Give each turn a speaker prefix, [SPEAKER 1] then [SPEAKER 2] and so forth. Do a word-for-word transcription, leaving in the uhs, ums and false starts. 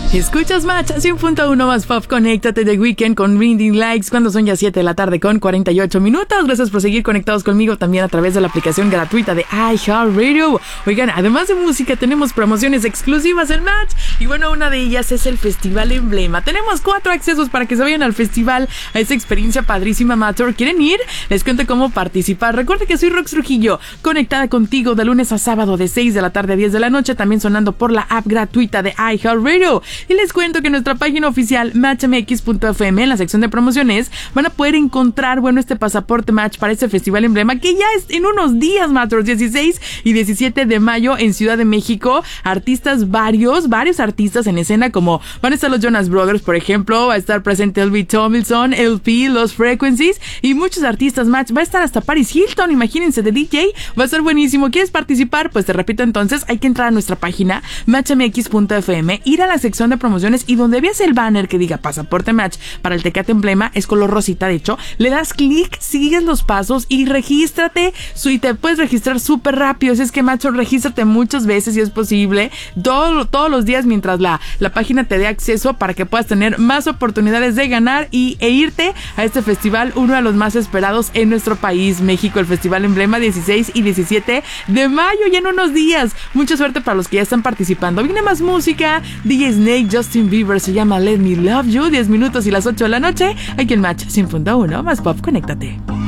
[SPEAKER 1] Escuchas Match cien punto uno más Pop. Conéctate de Weekend con Ringing Likes cuando son ya siete de la tarde con cuarenta y ocho minutos. Gracias por seguir conectados conmigo también a través de la aplicación gratuita de iHeartRadio. Oigan, además de música tenemos promociones exclusivas en Match y bueno, una de ellas es el Festival Emblema. Tenemos cuatro accesos para que se vayan al festival, a esa experiencia padrísima Matter. ¿Quieren ir? Les cuento cómo participar. Recuerda que soy Rox Trujillo, conectada contigo de lunes a sábado de seis de la tarde a diez de la noche, también sonando por la app gratuita de iHeartRadio. Y les cuento que en nuestra página oficial match m x punto f m, en la sección de promociones, van a poder encontrar, bueno, este pasaporte Match para este Festival Emblema, que ya es en unos días, Matters, dieciséis y diecisiete de mayo en Ciudad de México. Artistas varios, varios artistas en escena, como van a estar los Jonas Brothers, por ejemplo, va a estar presente Elvis Tomlinson, L P, Los Frequencies y muchos artistas Match. Va a estar hasta Paris Hilton, imagínense, de D J. Va a estar buenísimo. ¿Quieres participar? Pues te repito entonces, hay que entrar a nuestra página match m x punto f m, ir a la sección de promociones y donde veas el banner que diga pasaporte Match para el Tecate Emblema, es color rosita de hecho, le das clic, sigues los pasos y regístrate. Y te puedes registrar súper rápido. Si es que macho, regístrate muchas veces si es posible, todo, todos los días mientras la, la página te dé acceso, para que puedas tener más oportunidades de ganar y, e irte a este festival, uno de los más esperados en nuestro país, México, el Festival Emblema, dieciséis y diecisiete de mayo, ya en unos días. Mucha suerte para los que ya están participando. Viene más música, D J Snake, Justin Bieber, se llama Let Me Love You, diez minutos y las ocho de la noche, aquí en Match cien punto uno más Pop. Conéctate.